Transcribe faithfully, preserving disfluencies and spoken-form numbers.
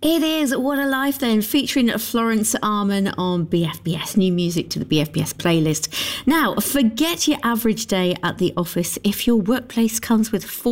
It is What a Life then, featuring Florence Arman on B F B S, new music to the B F B S playlist. Now, forget your average day at the office if your workplace comes with four